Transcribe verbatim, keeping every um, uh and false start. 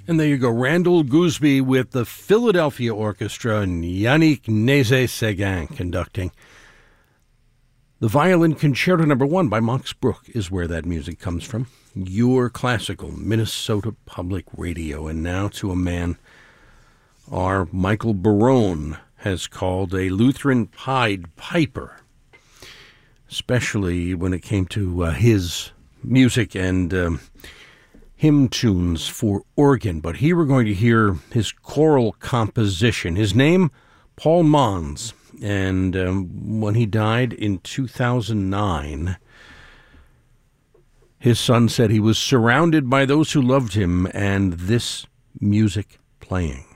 And there you go, Randall Gooseby with the Philadelphia Orchestra and Yannick Nézet-Séguin conducting. The Violin Concerto Number One by Max Bruch is where that music comes from. Your classical Minnesota Public Radio. And now to a man our Michael Barone has called a Lutheran Pied Piper, especially when it came to uh, his music and um, hymn tunes for organ. But here we're going to hear his choral composition. His name, Paul Mons. And um, when he died in two thousand nine, his son said he was surrounded by those who loved him and this music playing.